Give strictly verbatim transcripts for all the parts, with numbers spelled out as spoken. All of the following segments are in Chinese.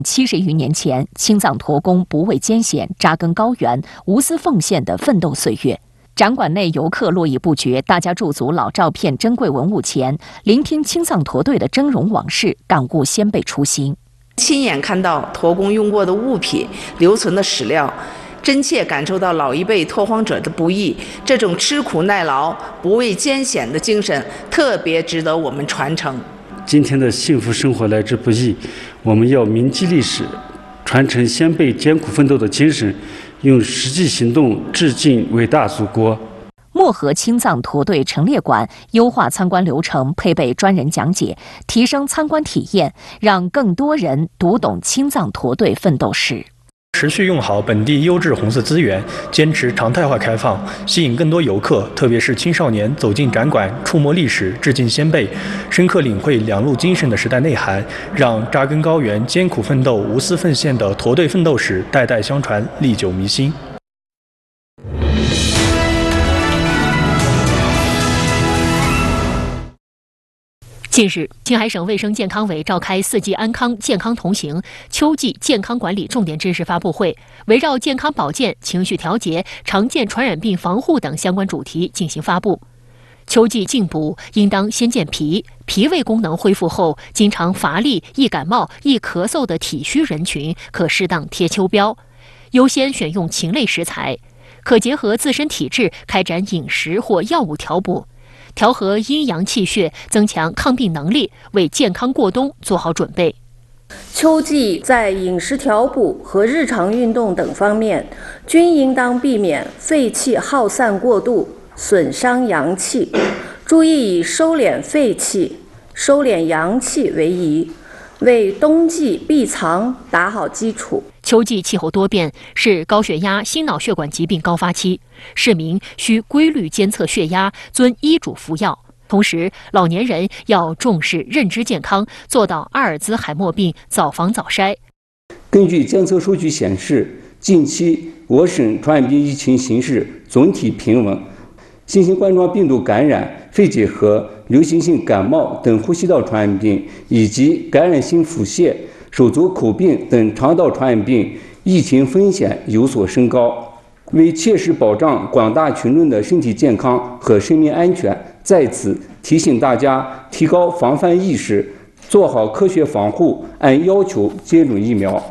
七十余年前，青藏驼弓不畏艰险，扎根高原，无私奉献的奋斗岁月。展馆内游客络绎不绝，大家驻足老照片、珍贵文物前，聆听青藏驼队的峥嵘往事，感悟先辈初心。 亲眼看到驼弓用过的物品、留存的史料，真切感受到老一辈拓荒者的不易，这种吃苦耐劳、不畏艰险的精神，特别值得我们传承。 今天的幸福生活来之不易，我们要铭记历史，传承先辈艰苦奋斗的精神，用实际行动致敬伟大祖国。 漠河青藏驼队陈列馆优化参观流程，配备专人讲解，提升参观体验，让更多人读懂青藏驼队奋斗史。 持续用好本地优质红色资源，坚持常态化开放，吸引更多游客，特别是青少年走进展馆，触摸历史，致敬先辈，深刻领会两路精神的时代内涵，让扎根高原、艰苦奋斗、无私奉献的驼队奋斗史代代相传，历久弥新。 近日，青海省卫生健康委召开四季安康健康同行秋季健康管理重点知识发布会，围绕健康保健、情绪调节、常见传染病防护等相关主题进行发布。秋季进补应当先健脾，脾胃功能恢复后，经常乏力、易感冒、易咳嗽的体虚人群可适当贴秋膘，优先选用禽类食材，可结合自身体质开展饮食或药物调补。调和阴阳气血，增强抗病能力，为健康过冬做好准备。 秋季在饮食调补和日常运动等方面，均应当避免废气耗散过度，损伤阳气，注意以收敛废气、收敛阳气为宜，为冬季闭藏打好基础。 秋季气候多变，是高血压、心脑血管疾病高发期，市民需规律监测血压，遵医嘱服药。同时，老年人要重视认知健康，做到阿尔兹海默病早防早筛。 根据监测数据显示，近期我省传染病疫情形势总体平稳，新型冠状病毒感染、肺结核、流行性感冒等呼吸道传染病以及感染性腹泻、手足口病等肠道传染病疫情风险有所升高。为切实保障广大群众的身体健康和生命安全，在此提醒大家提高防范意识，做好科学防护，按要求接种疫苗。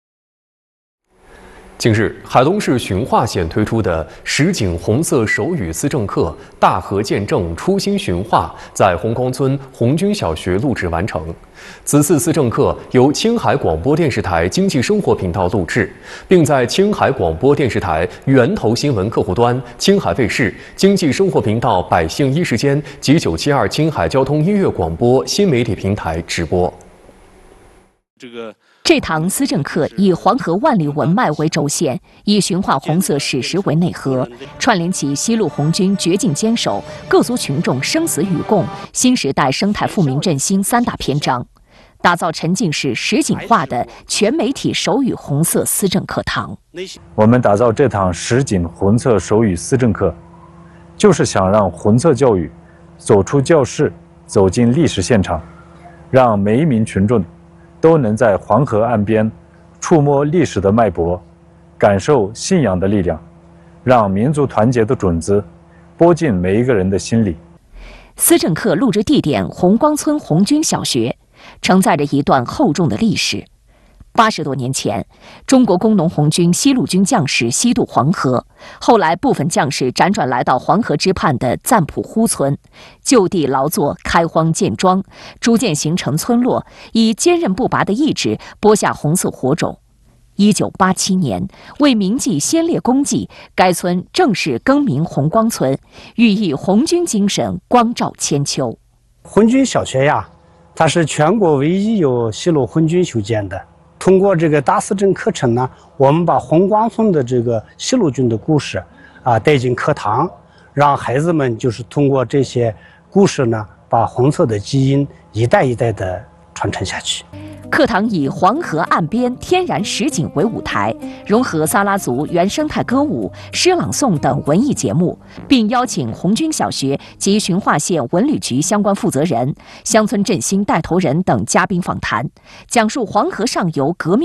近日，海东市循化县推出的实景红色手语思政课《大河见证初心循化》在红光村红军小学录制完成。此次思政课由青海广播电视台经济生活频道录制，并在青海广播电视台源头新闻客户端、青海卫视经济生活频道百姓一时间及九七二青海交通音乐广播新媒体平台直播。 这个。这堂思政课以黄河万里文脉为轴线，以循化红色史实为内核，串联起西路红军绝境坚守、各族群众生死与共、新时代生态富民振兴三大篇章，打造沉浸式实景化的全媒体手语红色思政课堂。 我们打造这堂实景红色手语思政课，就是想让红色教育走出教室，走进历史现场，让每一名群众都能在黄河岸边触摸历史的脉搏，感受信仰的力量，让民族团结的种子播进每一个人的心里。 思政课录制地点红光村红军小学，承载着一段厚重的历史。八十多年前，中国工农红军西路军将士西渡黄河，后来部分将士辗转来到黄河之畔的赞普呼村，就地劳作，开荒建庄，逐渐形成村落，以坚韧不拔的意志播下红色火种。一九八七年，为铭记先烈功绩，该村正式更名红光村，寓意红军精神光照千秋。 红军小学呀，它是全国唯一由西路红军修建的。通过这个大思政课程呢，我们把红光村的这个西路军的故事啊带进课堂，让孩子们就是通过这些故事呢，把红色的基因一代一代的传承下去。 课堂以黄河岸边天然实景为舞台，融合撒拉族原生态歌舞、诗朗诵等文艺节目，并邀请红军小学及循化县文旅局相关负责人、乡村振兴带头人等嘉宾访谈，讲述黄河上游革命